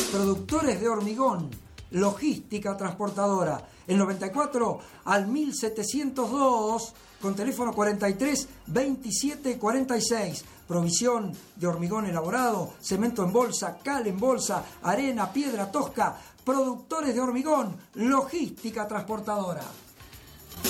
Productores de hormigón, logística transportadora. El 94 al 1702 con teléfono 43 27 46. Provisión de hormigón elaborado, cemento en bolsa, cal en bolsa, arena, piedra tosca. Productores de hormigón, logística transportadora.